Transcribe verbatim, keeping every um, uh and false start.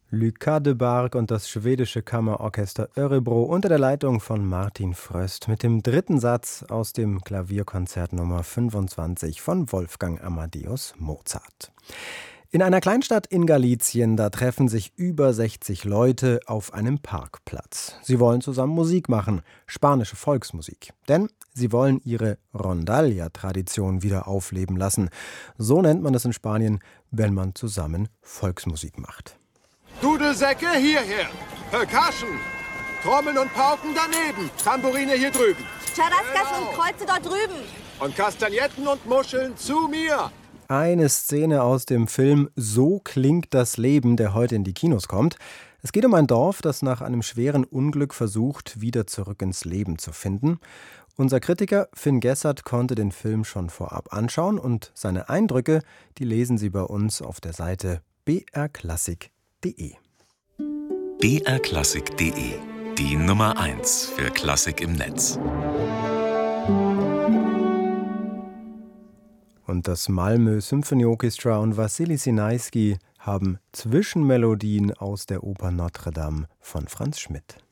Lucas de Barg und das schwedische Kammerorchester Örebro unter der Leitung von Martin Fröst mit dem dritten Satz aus dem Klavierkonzert Nummer fünfundzwanzig von Wolfgang Amadeus Mozart. In einer Kleinstadt in Galizien, da treffen sich über sechzig Leute auf einem Parkplatz. Sie wollen zusammen Musik machen, spanische Volksmusik. Denn sie wollen ihre Rondalla-Tradition wieder aufleben lassen. So nennt man es in Spanien, wenn man zusammen Volksmusik macht. Dudelsäcke hierher, Percussion, Trommeln und Pauken daneben, Tambourine hier drüben. Charascas und Kreuze dort drüben. Und Kastagnetten und Muscheln zu mir. Eine Szene aus dem Film So klingt das Leben, der heute in die Kinos kommt. Es geht um ein Dorf, das nach einem schweren Unglück versucht, wieder zurück ins Leben zu finden. Unser Kritiker Finn Gessert konnte den Film schon vorab anschauen und seine Eindrücke, die lesen Sie bei uns auf der Seite b r klassik punkt d e. b r klassik punkt d e, die Nummer eins für Klassik im Netz. Und das Malmö Symphony Orchestra und Wassily Sinaisky haben Zwischenmelodien aus der Oper Notre Dame von Franz Schmidt.